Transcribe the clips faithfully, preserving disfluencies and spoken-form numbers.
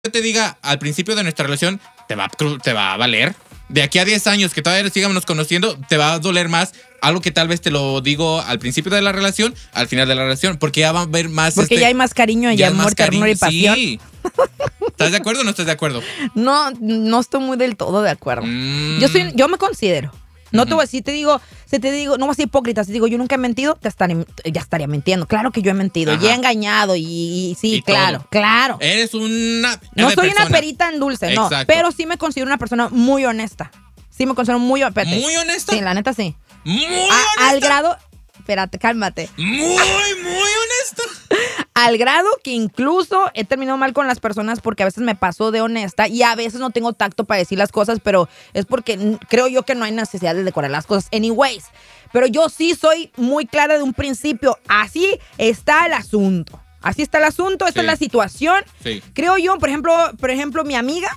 te diga al principio de nuestra relación, te va, te va a valer. De aquí a diez años que todavía sigamos conociendo, te va a doler más algo que tal vez te lo digo al principio de la relación, al final de la relación, porque ya va a haber más... Porque este, ya hay más cariño y ya amor, ternura y pasión. Sí. ¿Estás de acuerdo o no estás de acuerdo? No, no estoy muy del todo de acuerdo. Mm. Yo soy, yo me considero. No Uh-huh. te voy a decir, te digo, si te digo, no voy a ser hipócrita, si te digo yo nunca he mentido, te estaré, ya estaría mintiendo. Claro que yo he mentido, Ajá. y he engañado, y, y sí, Y claro, todo. claro. Eres una... No soy persona. una perita en dulce, no, Exacto. pero sí me considero una persona muy honesta. Sí me considero muy honesta. ¿Muy honesta? Sí, la neta sí. Muy A- honesta. al grado, espérate, cálmate. Muy, muy honesta. Al grado que incluso he terminado mal con las personas porque a veces me paso de honesta y a veces no tengo tacto para decir las cosas, pero es porque n- creo yo que no hay necesidad de decorar las cosas anyways. Pero yo sí soy muy clara de un principio. Así está el asunto. Así está el asunto, esta Sí. es la situación. Sí. Creo yo, por ejemplo, por ejemplo, mi amiga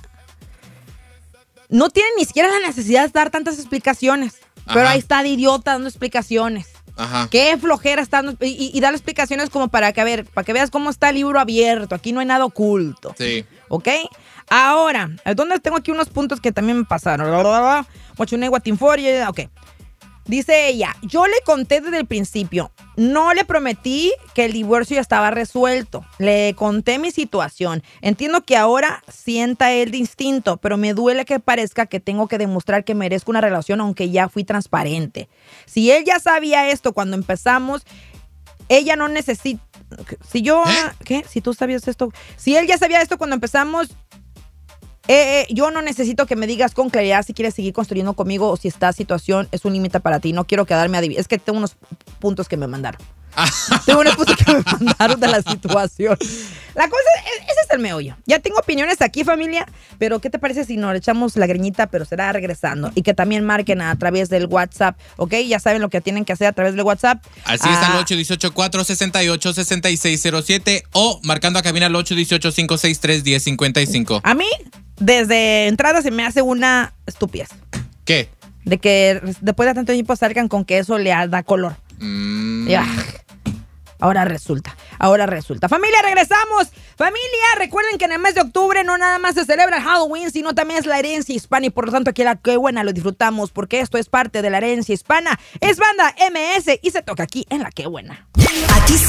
no tiene ni siquiera la necesidad de dar tantas explicaciones. Pero Ajá. ahí está de idiota dando explicaciones. Ajá. Qué flojera está dando- y, y, y dar explicaciones como para que, a ver, para que veas cómo está el libro abierto. Aquí no hay nada oculto. Sí. ¿Ok? Ahora, ¿dónde tengo aquí unos puntos que también me pasaron? Guachune, guatinforia, ok. Dice ella, yo le conté desde el principio, no le prometí que el divorcio ya estaba resuelto. Le conté mi situación. Entiendo que ahora sienta él de instinto, pero me duele que parezca que tengo que demostrar que merezco una relación aunque ya fui transparente. Si él ya sabía esto cuando empezamos, ella no necesita... Si yo... ¿Eh? ¿Qué? Si tú sabías esto... Si él ya sabía esto cuando empezamos... Eh, eh, yo no necesito que me digas con claridad si quieres seguir construyendo conmigo o si esta situación es un límite para ti. No quiero quedarme adivinando. Es que tengo unos puntos que me mandaron. Tengo unos puntos que me mandaron de la situación. La cosa, es, ese es el meollo. Ya tengo opiniones aquí, familia, pero ¿qué te parece si nos echamos la greñita, pero será regresando? Y que también marquen a través del WhatsApp, ¿ok? Ya saben lo que tienen que hacer a través del WhatsApp. Así Ah, está el ocho uno ocho, cuatro seis ocho, seis seis cero siete o marcando a cabina al ocho uno ocho, cinco seis tres, uno cero cinco cinco. A mí, desde entrada se me hace una estupidez. ¿Qué? De que después de tanto tiempo salgan con que eso le da color. Mm. Y, ah, ahora resulta, ahora resulta. Familia, regresamos. Familia, recuerden que en el mes de octubre no nada más se celebra el Halloween, sino también es la herencia hispana y por lo tanto aquí en La Qué Buena lo disfrutamos porque esto es parte de la herencia hispana. Es Banda M S y se toca aquí en La Qué Buena. Aquí